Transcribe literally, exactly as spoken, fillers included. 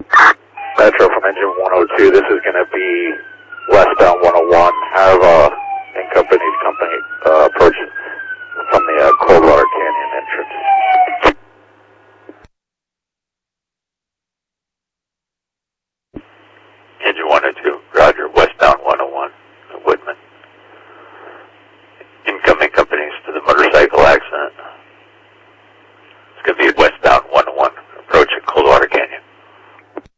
Metro from engine one oh two, this is going to be westbound one oh one. Have uh, in company's company uh, approach from the uh, Coldwater Canyon entrance. Engine one oh two.